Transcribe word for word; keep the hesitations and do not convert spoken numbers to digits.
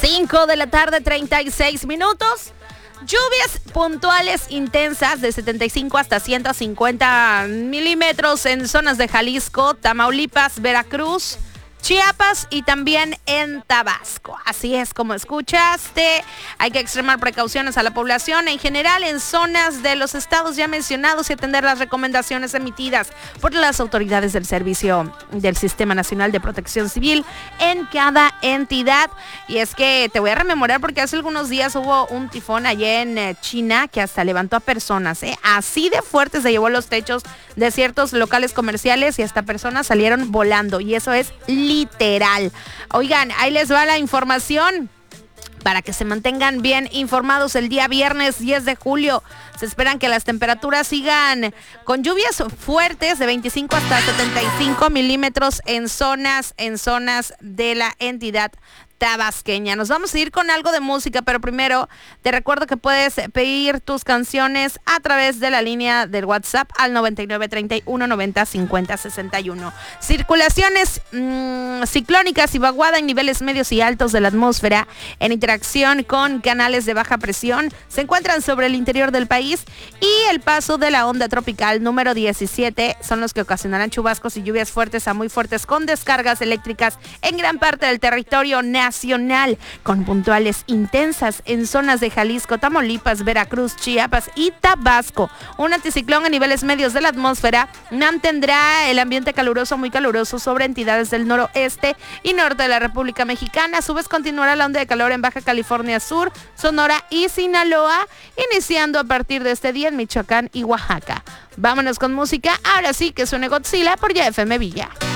cinco de la tarde, treinta y seis minutos. Lluvias puntuales intensas de setenta y cinco hasta ciento cincuenta milímetros en zonas de Jalisco, Tamaulipas, Veracruz, Chiapas y también en Tabasco. Así es como escuchaste. Hay que extremar precauciones a la población en general en zonas de los estados ya mencionados y atender las recomendaciones emitidas por las autoridades del Servicio del Sistema Nacional de Protección Civil en cada entidad. Y es que te voy a rememorar porque hace algunos días hubo un tifón allá en eh, China que hasta levantó a personas, ¿eh? Así de fuerte se llevó los techos de ciertos locales comerciales y hasta personas salieron volando. Y eso es literal. Oigan, ahí les va la información para que se mantengan bien informados. El día viernes diez de julio se esperan que las temperaturas sigan con lluvias fuertes de veinticinco hasta setenta y cinco milímetros en zonas, en zonas de la entidad tabasqueña. Nos vamos a ir con algo de música, pero primero te recuerdo que puedes pedir tus canciones a través de la línea del WhatsApp al noventa y nueve, treinta y uno, noventa, cincuenta, sesenta y uno. Circulaciones mmm, ciclónicas y vaguada en niveles medios y altos de la atmósfera en interacción con canales de baja presión se encuentran sobre el interior del país y el paso de la onda tropical número diecisiete son los que ocasionarán chubascos y lluvias fuertes a muy fuertes con descargas eléctricas en gran parte del territorio nacional. Nacional, con puntuales intensas en zonas de Jalisco, Tamaulipas, Veracruz, Chiapas y Tabasco. Un anticiclón a niveles medios de la atmósfera mantendrá el ambiente caluroso, muy caluroso sobre entidades del noroeste y norte de la República Mexicana. A su vez continuará la onda de calor en Baja California Sur, Sonora y Sinaloa, iniciando a partir de este día en Michoacán y Oaxaca. Vámonos con música, ahora sí que suene Godzilla por Y F M Villa.